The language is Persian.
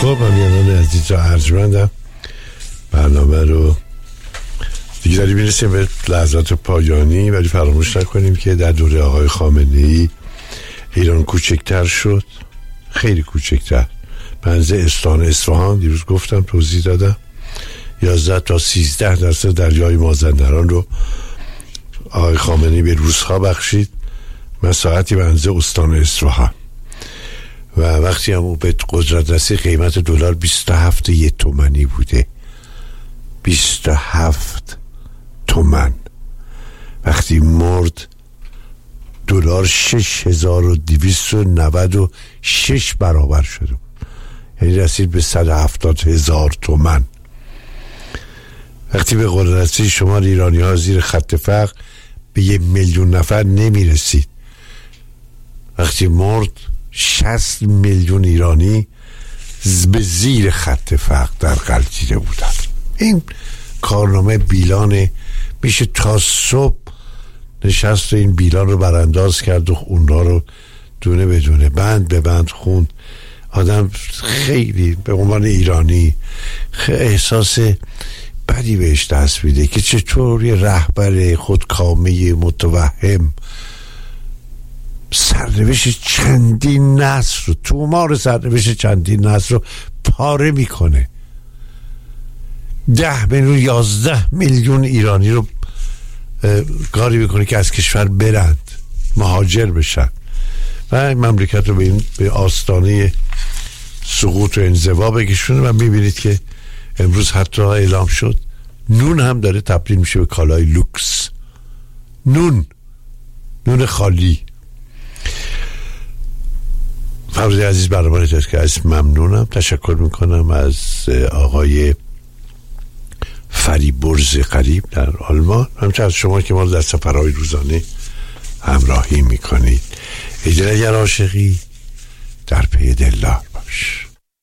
خب امیانان عزیز و ارجمندم، برنامه رو دیگه داریم میرسیم به لحظات پایانی، ولی فراموش نکنیم که در دوره آقای خامنه‌ای ایران کوچکتر شد، خیلی کوچکتر. بنزه استان اصفهان دیروز گفتم، توضیح دادم، 11 تا 13% دریای مازندران رو آقای خامنه‌ای به روس‌ها بخشید، مساحتی بنزه استان اصفهان. و وقتی هم او به قدرت رسید قیمت دلار 27 1 تومانی بوده. 27 تومن. وقتی مرد دلار 6296 برابر شده، یعنی رسید به 170,000 تومن. وقتی به قدرت رسید شمار ایرانی ها زیر خط فقر به 1,000,000 نفر نمی رسید. وقتی مرد 60 میلیون ایرانی به زیر خط فقر در غلطیده بودن. این کارنامه بیلانه، میشه تا صبح نشست و این بیلان رو برانداز کرد و اونها رو دونه بدونه بند به بند خوند. آدم خیلی به عنوان ایرانی احساس بدی بهش دست میده که چطور یه رهبر خودکامه متوهم سرنوشت چندین نسل رو، تومار سرنوشت چندین نسل رو پاره میکنه. 10 میلیون 11 میلیون ایرانی رو کاری میکنه که از کشور برند، مهاجر بشن و این مملکت رو به آستانه سقوط و انزوا بکشونه. و میبینید که امروز حتی اعلام شد نون هم داره تبدیل میشه به کالای لوکس. نون خالی. فرزی عزیز برنامه رو که از ممنونم، تشکر میکنم از آقای فریبرز قریب در آلمان، همچنین از شما که ما رو در سفرهای روزانه همراهی میکنید. اگر عاشقی در پی دلدار باش.